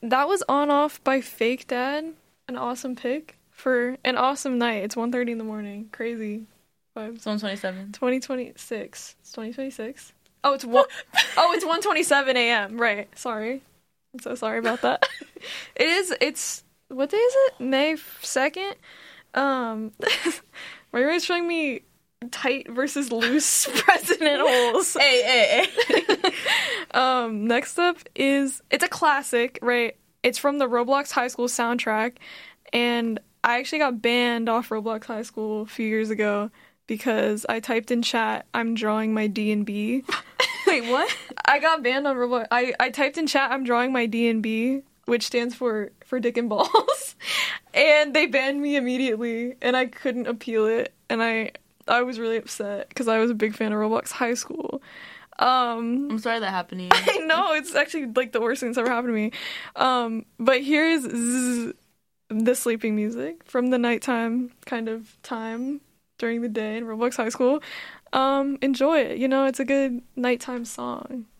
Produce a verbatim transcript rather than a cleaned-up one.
that was On Off by Fake Dad. An awesome pick for an awesome night. It's one thirty in the morning. Crazy vibes. It's one twenty-seven. twenty twenty-six. It's twenty twenty-six. Oh, it's one. Oh, it's one twenty-seven a.m. Right. Sorry. I'm so sorry about that. It is. It's what day is it? May second. Um, Ray Ray's showing me tight versus loose president holes. Hey, hey, hey. um, next up is it's a classic, right? It's from the Roblox High School soundtrack, and I actually got banned off Roblox High School a few years ago because I typed in chat, "I'm drawing my D and B." Wait, what? I got banned on Roblox. I, I typed in chat, "I'm drawing my D and B," which stands for for Dick and Balls, and they banned me immediately, and I couldn't appeal it, and I I was really upset because I was a big fan of Roblox High School. Um, I'm sorry that happened to you. I know, it's actually like the worst thing that's ever happened to me. Um, but here's zzz, the sleeping music from the nighttime kind of time during the day in Roblox High School. Um, enjoy it. You know, it's a good nighttime song.